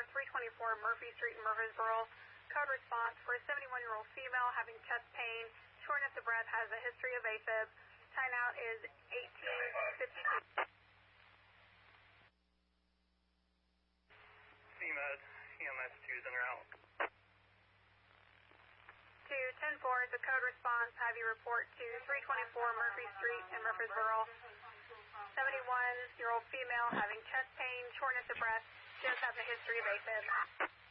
324 Murphy Street in Murfreesboro. Code response for a 71-year-old female having chest pain, shortness of breath, has a history of AFib. Timeout is 1852. CMed, EMS 2's en route. To 10-4, the code response, have you report to 324 Murphy Street in Murfreesboro. 71-year-old female having chest pain, shortness of breath, does have a history of AFib.